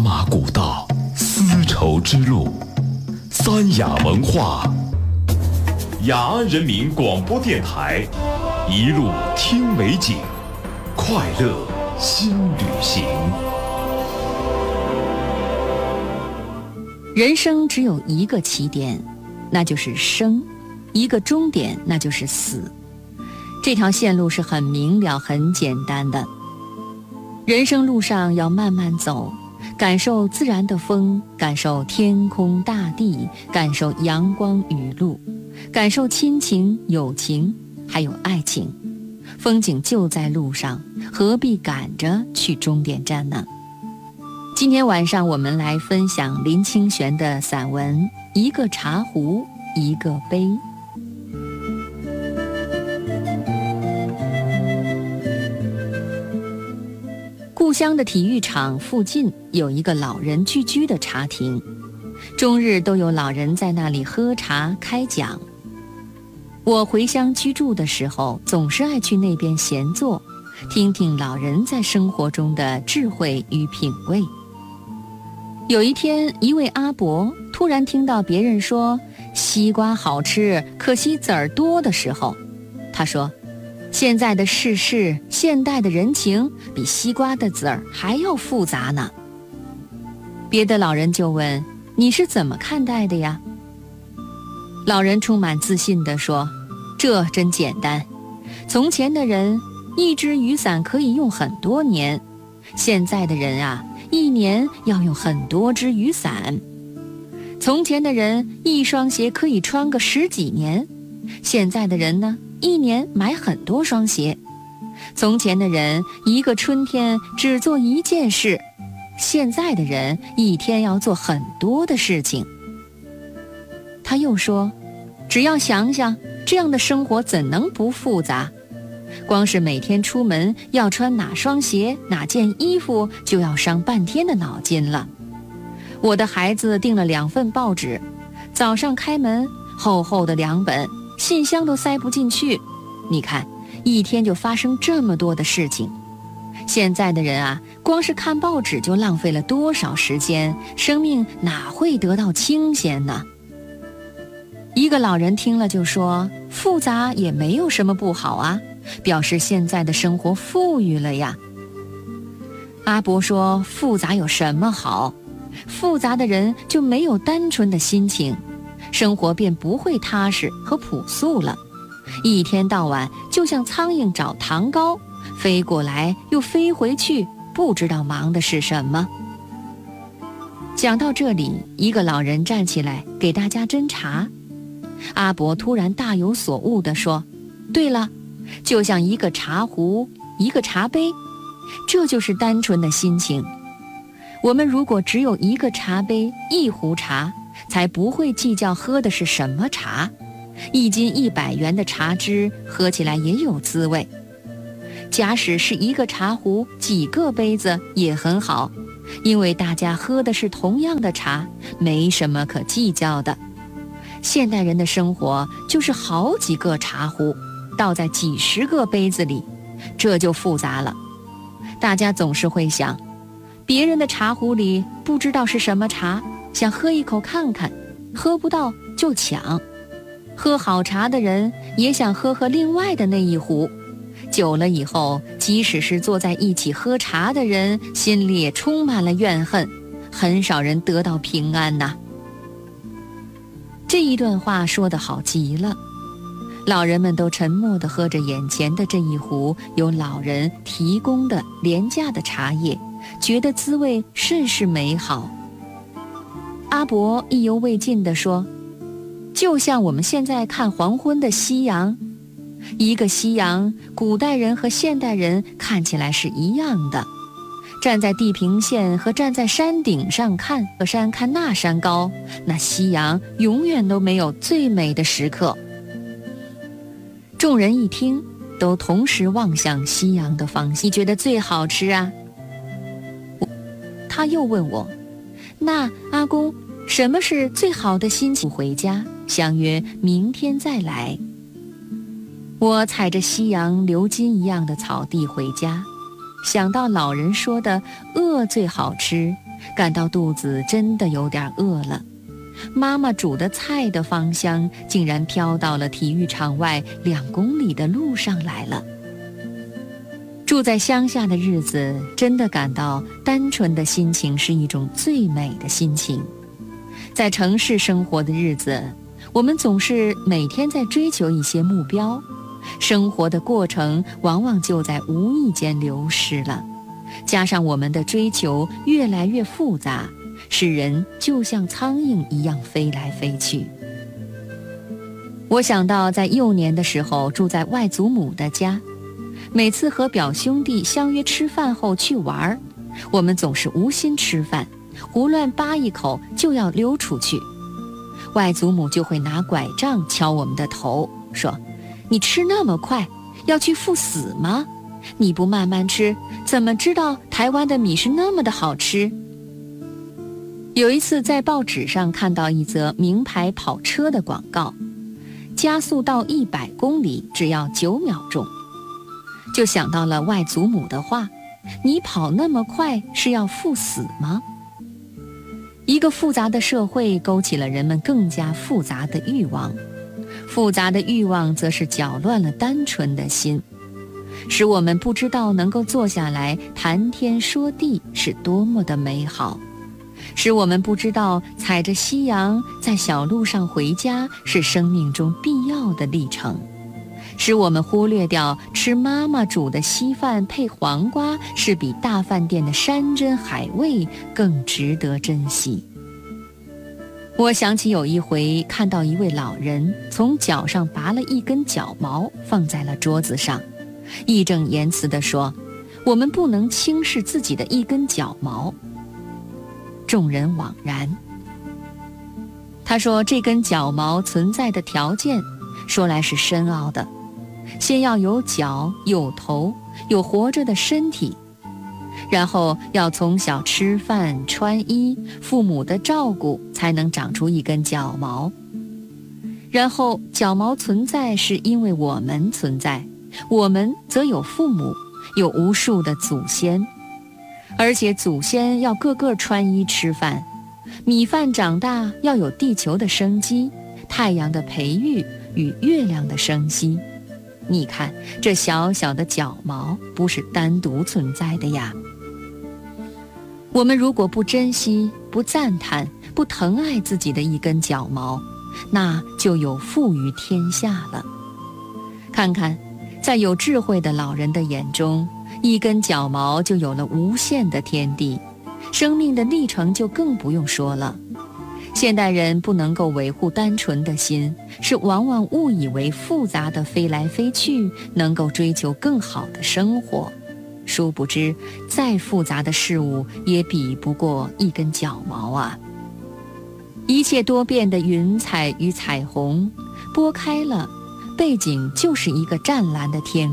马古道，丝绸之路，三雅文化，雅安人民广播电台，一路听美景，快乐新旅行。 人生只有一个起点，那就是生；一个终点，那就是死。这条线路是很明了、很简单的。人生路上要慢慢走，感受自然的风，感受天空大地，感受阳光雨露，感受亲情、友情，还有爱情。风景就在路上，何必赶着去终点站呢？今天晚上我们来分享林清玄的散文《一个茶壶，一个杯》。故乡的体育场附近有一个老人聚居的茶亭，终日都有老人在那里喝茶开讲。我回乡居住的时候，总是爱去那边闲坐，听听老人在生活中的智慧与品味。有一天，一位阿伯突然听到别人说西瓜好吃，可惜籽儿多的时候，他说，现在的世事，现代的人情比西瓜的籽儿还要复杂呢。别的老人就问，你是怎么看待的呀？老人充满自信地说，这真简单，从前的人一只雨伞可以用很多年，现在的人啊，一年要用很多只雨伞。从前的人一双鞋可以穿个10几年，现在的人呢，一年买很多双鞋。从前的人一个春天只做一件事，现在的人一天要做很多的事情。他又说，只要想想，这样的生活怎能不复杂？光是每天出门要穿哪双鞋，哪件衣服，就要伤半天的脑筋了。我的孩子订了2份报纸，早上开门，厚厚的2本，信箱都塞不进去。你看，一天就发生这么多的事情。现在的人啊，光是看报纸就浪费了多少时间，生命哪会得到清闲呢？一个老人听了就说，复杂也没有什么不好啊，表示现在的生活富裕了呀。阿伯说，复杂有什么好？复杂的人就没有单纯的心情，生活便不会踏实和朴素了，一天到晚就像苍蝇找糖糕，飞过来又飞回去，不知道忙的是什么。讲到这里，一个老人站起来给大家斟茶。阿伯突然大有所悟地说，对了，就像一个茶壶，一个茶杯，这就是单纯的心情。我们如果只有一个茶杯，一壶茶，才不会计较喝的是什么茶。1斤100元的茶汁喝起来也有滋味。假使是一个茶壶，几个杯子也很好，因为大家喝的是同样的茶，没什么可计较的。现代人的生活就是好几个茶壶倒在几十个杯子里，这就复杂了。大家总是会想，别人的茶壶里不知道是什么茶，想喝一口看看，喝不到就抢。喝好茶的人也想喝另外的那一壶，久了以后，即使是坐在一起喝茶的人，心里也充满了怨恨，很少人得到平安呐。这一段话说得好极了，老人们都沉默地喝着眼前的这一壶由老人提供的廉价的茶叶，觉得滋味甚是美好。阿伯意犹未尽地说，就像我们现在看黄昏的夕阳，一个夕阳，古代人和现代人看起来是一样的。站在地平线和站在山顶上看，这山看那山高，那夕阳永远都没有最美的时刻。众人一听，都同时望向夕阳的方向。你觉得最好吃啊？他又问我，那阿公，什么是最好的心情？回家相约明天再来。我踩着夕阳流金一样的草地回家，想到老人说的饿最好吃， 感到肚子真的有点饿了。妈妈煮的菜的芳香竟然飘到了体育场外2公里的路上来了。住在乡下的日子，真的感到单纯的心情是一种最美的心情。在城市生活的日子，我们总是每天在追求一些目标，生活的过程往往就在无意间流失了。加上我们的追求越来越复杂，使人就像苍蝇一样飞来飞去。我想到在幼年的时候住在外祖母的家，每次和表兄弟相约吃饭后去玩，我们总是无心吃饭，胡乱扒一口就要溜出去。外祖母就会拿拐杖敲我们的头，说：“你吃那么快，要去赴死吗？你不慢慢吃，怎么知道台湾的米是那么的好吃？”有一次在报纸上看到一则名牌跑车的广告，加速到100公里只要9秒钟，就想到了外祖母的话：“你跑那么快是要赴死吗？”一个复杂的社会勾起了人们更加复杂的欲望，复杂的欲望则是搅乱了单纯的心，使我们不知道能够坐下来谈天说地是多么的美好，使我们不知道踩着夕阳在小路上回家是生命中必要的历程，使我们忽略掉吃妈妈煮的稀饭配黄瓜是比大饭店的山珍海味更值得珍惜。我想起有一回看到一位老人从脚上拔了一根脚毛放在了桌子上，义正言辞地说：“我们不能轻视自己的一根脚毛。”众人惘然。他说这根脚毛存在的条件说来是深奥的，先要有脚有头有活着的身体，然后要从小吃饭穿衣，父母的照顾才能长出一根脚毛，然后脚毛存在是因为我们存在，我们则有父母，有无数的祖先，而且祖先要个个穿衣吃饭，米饭长大要有地球的生机，太阳的培育与月亮的生息。你看这小小的脚毛不是单独存在的呀。我们如果不珍惜，不赞叹，不疼爱自己的一根脚毛，那就有负于天下了。看看在有智慧的老人的眼中，一根脚毛就有了无限的天地，生命的历程就更不用说了。现代人不能够维护单纯的心，是往往误以为复杂的飞来飞去能够追求更好的生活，殊不知再复杂的事物也比不过一根脚毛啊。一切多变的云彩与彩虹，拨开了，背景就是一个湛蓝的天